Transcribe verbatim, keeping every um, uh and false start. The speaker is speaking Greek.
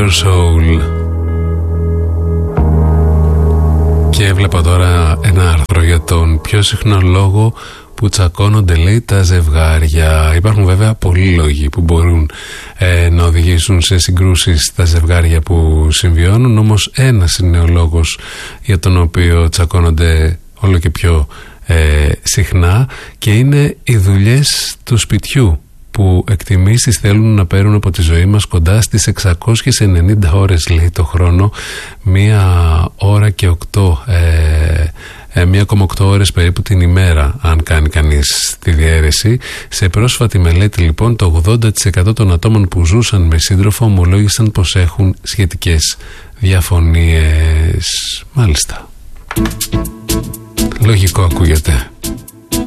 Your Soul. Και έβλεπα τώρα ένα άρθρο για τον πιο συχνό λόγο που τσακώνονται, λέει, τα ζευγάρια. Υπάρχουν βέβαια πολλοί λόγοι που μπορούν ε, να οδηγήσουν σε συγκρούσεις τα ζευγάρια που συμβιώνουν, όμως ένας είναι ο λόγος για τον οποίο τσακώνονται όλο και πιο ε, συχνά, και είναι οι δουλειές του σπιτιού, που εκτιμήσεις θέλουν να παίρνουν από τη ζωή μας κοντά στις εξακόσιες ενενήντα ώρες, λέει, το χρόνο, μία ώρα και οκτώ ε, μία κόμμα οκτώ ώρες περίπου την ημέρα, αν κάνει κανείς τη διαίρεση. Σε πρόσφατη μελέτη, λοιπόν, το ογδόντα τοις εκατό των ατόμων που ζούσαν με σύντροφο ομολόγησαν πως έχουν σχετικές διαφωνίες. Μάλιστα. Λογικό ακούγεται.